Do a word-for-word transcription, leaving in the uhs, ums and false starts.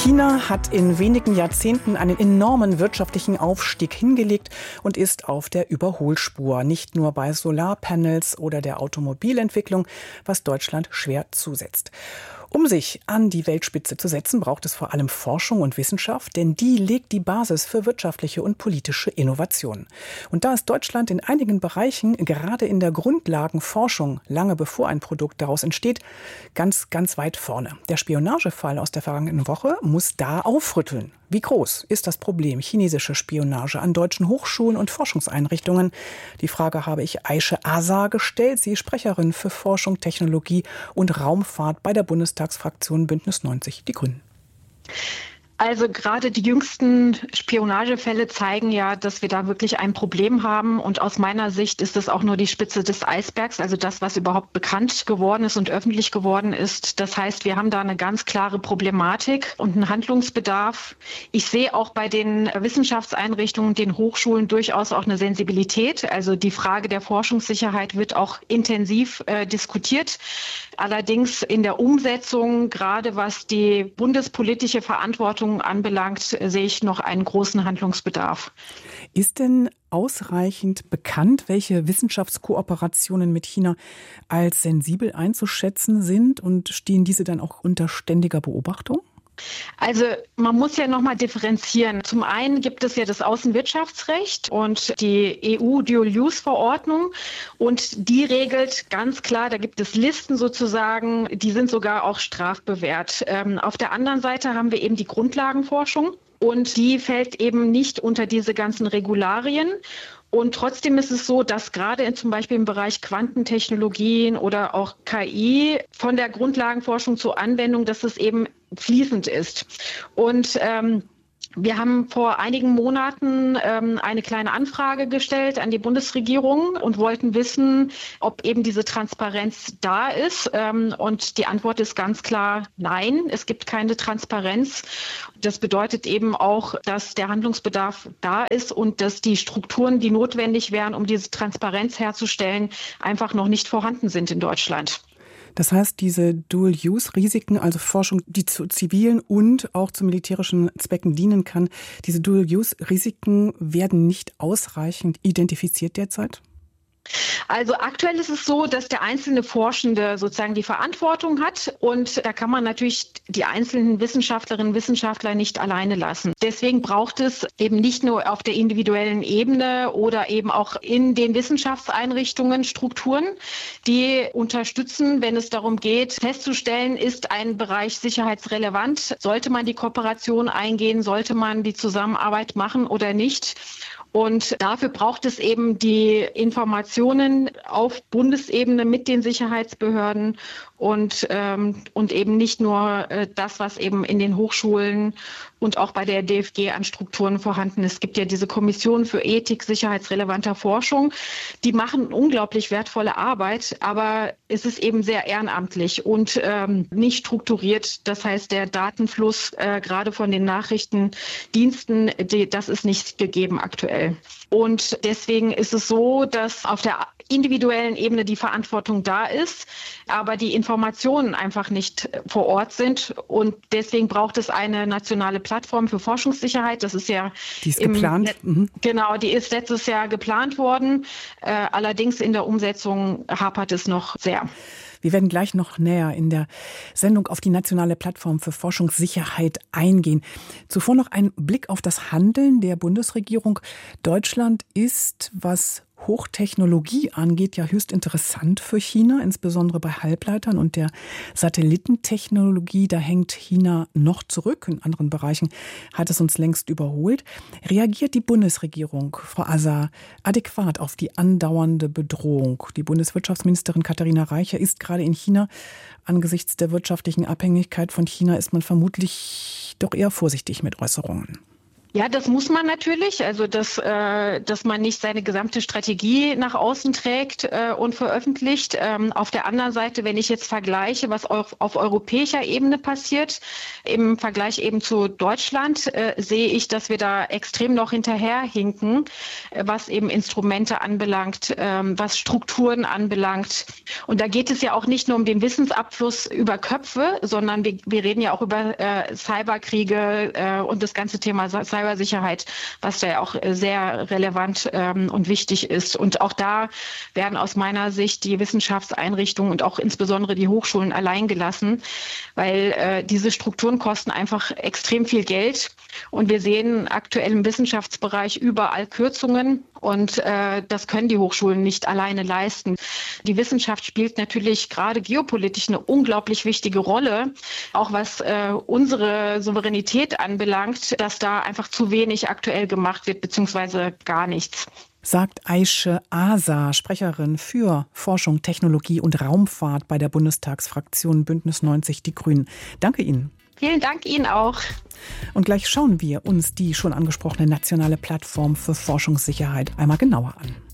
China hat in wenigen Jahrzehnten einen enormen wirtschaftlichen Aufstieg hingelegt und ist auf der Überholspur. Nicht nur bei Solarpanels oder der Automobilentwicklung, was Deutschland schwer zusetzt. Um sich an die Weltspitze zu setzen, braucht es vor allem Forschung und Wissenschaft, denn die legt die Basis für wirtschaftliche und politische Innovation. Und da ist Deutschland in einigen Bereichen, gerade in der Grundlagenforschung, lange bevor ein Produkt daraus entsteht, ganz, ganz weit vorne. Der Spionagefall aus der vergangenen Woche muss da aufrütteln. Wie groß ist das Problem chinesische Spionage an deutschen Hochschulen und Forschungseinrichtungen? Die Frage habe ich Aische Azar gestellt. Sie ist Sprecherin für Forschung, Technologie und Raumfahrt bei der Bundestagsfraktion Bündnis neunzig Die Grünen. Also gerade die jüngsten Spionagefälle zeigen ja, dass wir da wirklich ein Problem haben. Und aus meiner Sicht ist es auch nur die Spitze des Eisbergs, also das, was überhaupt bekannt geworden ist und öffentlich geworden ist. Das heißt, wir haben da eine ganz klare Problematik und einen Handlungsbedarf. Ich sehe auch bei den Wissenschaftseinrichtungen, den Hochschulen durchaus auch eine Sensibilität. Also die Frage der Forschungssicherheit wird auch intensiv äh, diskutiert. Allerdings in der Umsetzung, gerade was die bundespolitische Verantwortung anbelangt, sehe ich noch einen großen Handlungsbedarf. Ist denn ausreichend bekannt, welche Wissenschaftskooperationen mit China als sensibel einzuschätzen sind, und stehen diese dann auch unter ständiger Beobachtung? Also man muss ja nochmal differenzieren. Zum einen gibt es ja das Außenwirtschaftsrecht und die E U-Dual-Use-Verordnung, und die regelt ganz klar, da gibt es Listen sozusagen, die sind sogar auch strafbewehrt. Ähm, auf der anderen Seite haben wir eben die Grundlagenforschung, und die fällt eben nicht unter diese ganzen Regularien. Und trotzdem ist es so, dass gerade in, zum Beispiel im Bereich Quantentechnologien oder auch K I von der Grundlagenforschung zur Anwendung, dass es eben fließend ist. Und ähm, wir haben vor einigen Monaten ähm, eine kleine Anfrage gestellt an die Bundesregierung und wollten wissen, ob eben diese Transparenz da ist. Ähm, und die Antwort ist ganz klar nein, es gibt keine Transparenz. Das bedeutet eben auch, dass der Handlungsbedarf da ist und dass die Strukturen, die notwendig wären, um diese Transparenz herzustellen, einfach noch nicht vorhanden sind in Deutschland. Das heißt, diese Dual-Use-Risiken, also Forschung, die zu zivilen und auch zu militärischen Zwecken dienen kann, diese Dual-Use-Risiken werden nicht ausreichend identifiziert derzeit? Also aktuell ist es so, dass der einzelne Forschende sozusagen die Verantwortung hat, und da kann man natürlich die einzelnen Wissenschaftlerinnen und Wissenschaftler nicht alleine lassen. Deswegen braucht es eben nicht nur auf der individuellen Ebene oder eben auch in den Wissenschaftseinrichtungen Strukturen, die unterstützen, wenn es darum geht, festzustellen, ist ein Bereich sicherheitsrelevant, sollte man die Kooperation eingehen, sollte man die Zusammenarbeit machen oder nicht. Und dafür braucht es eben die Informationen auf Bundesebene mit den Sicherheitsbehörden und, ähm, und eben nicht nur äh, das, was eben in den Hochschulen und auch bei der D F G an Strukturen vorhanden ist. Es gibt ja diese Kommission für Ethik sicherheitsrelevanter Forschung. Die machen unglaublich wertvolle Arbeit, aber es ist eben sehr ehrenamtlich und ähm, nicht strukturiert. Das heißt, der Datenfluss äh, gerade von den Nachrichtendiensten, die, das ist nicht gegeben aktuell. Und deswegen ist es so, dass auf der individuellen Ebene die Verantwortung da ist, aber die Informationen einfach nicht vor Ort sind. Und deswegen braucht es eine nationale Plattform für Forschungssicherheit. Das ist ja die ist geplant. Mhm. Genau, die ist letztes Jahr geplant worden. Äh, allerdings in der Umsetzung hapert es noch sehr. Wir werden gleich noch näher in der Sendung auf die nationale Plattform für Forschungssicherheit eingehen. Zuvor noch ein Blick auf das Handeln der Bundesregierung. Deutschland ist, was Hochtechnologie angeht, ja höchst interessant für China, insbesondere bei Halbleitern und der Satellitentechnologie. Da hängt China noch zurück. In anderen Bereichen hat es uns längst überholt. Reagiert die Bundesregierung, Frau Azar, adäquat auf die andauernde Bedrohung? Die Bundeswirtschaftsministerin Katharina Reiche ist gerade in China. Angesichts der wirtschaftlichen Abhängigkeit von China ist man vermutlich doch eher vorsichtig mit Äußerungen. Ja, das muss man natürlich. Also, dass, äh, dass man nicht seine gesamte Strategie nach außen trägt äh, und veröffentlicht. Ähm, auf der anderen Seite, wenn ich jetzt vergleiche, was auf, auf europäischer Ebene passiert, im Vergleich eben zu Deutschland, äh, sehe ich, dass wir da extrem noch hinterherhinken, äh, was eben Instrumente anbelangt, ähm, was Strukturen anbelangt. Und da geht es ja auch nicht nur um den Wissensabfluss über Köpfe, sondern wir, wir reden ja auch über äh, Cyberkriege äh, und das ganze Thema Cyber Cybersicherheit, was da ja auch sehr relevant ähm, und wichtig ist. Und auch da werden aus meiner Sicht die Wissenschaftseinrichtungen und auch insbesondere die Hochschulen allein gelassen, weil äh, diese Strukturen kosten einfach extrem viel Geld. Und wir sehen aktuell im Wissenschaftsbereich überall Kürzungen. Und äh, das können die Hochschulen nicht alleine leisten. Die Wissenschaft spielt natürlich gerade geopolitisch eine unglaublich wichtige Rolle, auch was äh, unsere Souveränität anbelangt, dass da einfach zu wenig aktuell gemacht wird, beziehungsweise gar nichts. Sagt Aische Asa, Sprecherin für Forschung, Technologie und Raumfahrt bei der Bundestagsfraktion Bündnis neunzig Die Grünen. Danke Ihnen. Vielen Dank Ihnen auch. Und gleich schauen wir uns die schon angesprochene nationale Plattform für Forschungssicherheit einmal genauer an.